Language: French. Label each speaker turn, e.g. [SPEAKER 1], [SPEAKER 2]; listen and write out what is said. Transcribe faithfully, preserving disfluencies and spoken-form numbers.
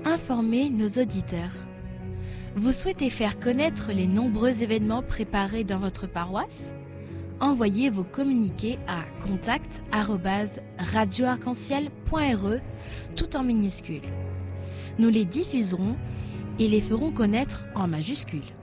[SPEAKER 1] informer nos auditeurs. Vous souhaitez faire connaître les nombreux événements préparés dans votre paroisse? Envoyez vos communiqués à contact arobase radio arc en ciel point r e tout en minuscules. Nous les diffuserons et les ferons connaître en majuscules.